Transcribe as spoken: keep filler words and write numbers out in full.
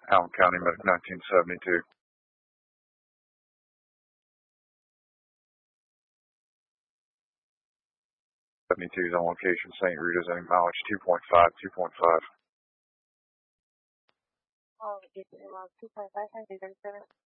Allen County Medic nineteen seventy-two. seventy-two is on location, Saint Rita's, and mileage two point five, two point five. Oh, it's uh, two point five, thirty-seven.